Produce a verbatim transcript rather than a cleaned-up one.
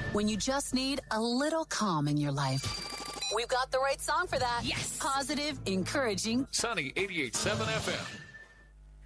When you just need a little calm in your life. We've got the right song for that. Yes. Positive, encouraging. Sunny eighty-eight point seven F M.